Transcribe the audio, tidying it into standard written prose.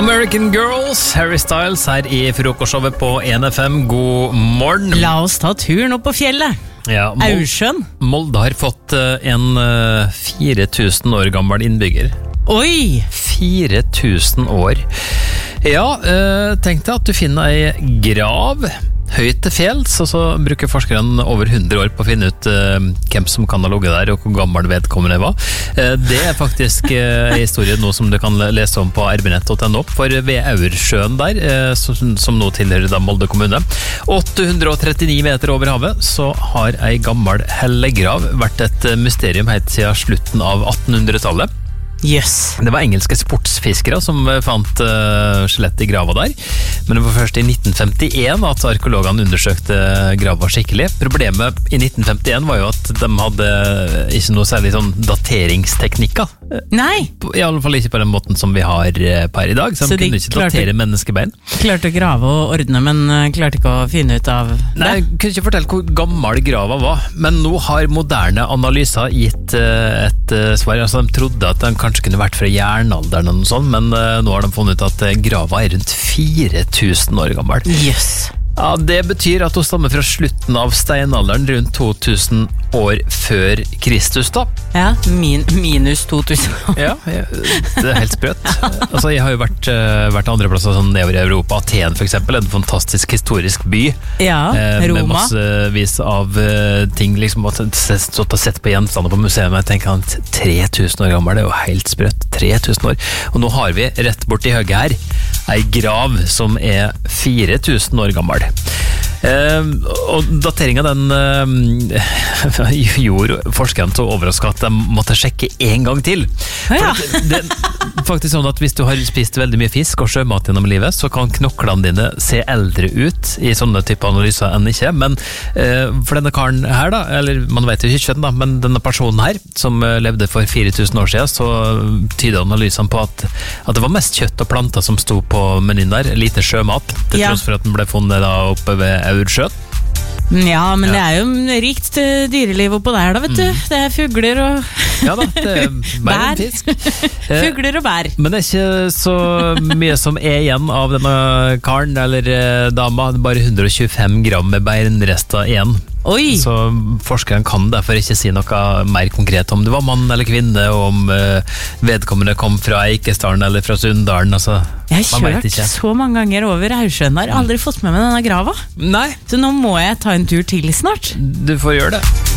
American Girls, Harry Styles her i frokostshowet på NFM. God morgen. La oss ta turen opp på fjellet. Ja, Aursjøen. Molde har fått en 4000 år gammel innbygger. Oi! 4000 år. Ja, tenk deg at du finner ei grav høyt til fjells, og så bruker forskeren over 100 år på å finne ut hvem som kan ha ligget der, og hvor gammel vedkommende var. Det er faktisk en historie nå som du kan lese om på rbnett.no, for ved Aursjøen der, som nå tilhører da Molde kommune, 839 meter over havet, så har ei gammel hellegrav vært et mysterium helt siden slutten av 1800-tallet. Yes. Det var engelske sportsfiskere som fant skjelett i grava der, men det var først i 1951 at arkeologene undersøkte grava skikkelig. Problemet i 1951 var jo at de hadde ikke noe særlig sånn dateringsteknikker. Nei. I alle fall ikke på den måten som vi har per i dag, så de kunne ikke datere menneskebein. Klarte å grave og ordne, men klarte ikke å finne ut av det. Nei, jeg kunne ikke fortelle hvor gammel grava var, men nå har moderne analyser gitt et svar. Altså, de trodde at den kanskje kunne vært fra jernalderen og noe sånt, men nå har de funnet ut at grava er rundt 4000 år gammel. Yes. Ja, det betyr at hun stammer fra slutten av steinalderen, rundt 2000 år før Kristus da. Ja, minus 2000. Ja, det er helt sprøtt. Altså, jeg har jo vært andre plasser sånn nedover i Europa. Aten for eksempel, en fantastisk historisk by. Ja, Roma. Med massevis av ting, liksom, stått og sett på gjenstander på museet, jeg tenker at 3000 år gammel, det er jo helt sprøtt. 3000 år. Og nå har vi rett bort i høyre her, ei grav som er 4000 år gammel. Og dateringen den gjorde forskerne så overrasket at de måtte sjekke en gang til. Ja. Det er faktisk sånn at hvis du har spist veldig mye fisk og sjømat gjennom livet, så kan knoklene dine se eldre ut i sånne type analyser enn ikke, men for denne karen her da, eller man vet jo ikke da, men denne personen her som levde for 4000 år siden, så tyder analysene på at det var mest kjøtt og planter som sto på menyen der, lite sjømat, til tross for at den ble funnet da oppe ved Aursjøen. Ja, men det er jo rikt dyreliv oppå der da, vet du. Det er fugler og ja da, det er mer enn fisk. Fugler og bær. Men det er ikke så mye som er igjen av denne karen eller dama, bare 125 gram med beinrester igjen. Oi. Så forskeren kan derfor ikke si noe mer konkret om det var mann eller kvinne, og om vedkommende kom fra Eikesdalen eller fra Sunndalen. Altså, jeg har kjørt så mange ganger over Aursjøen, har aldri fått med meg denne grava. Nei. Så nå må jeg ta en tur til snart. Du får gjøre det.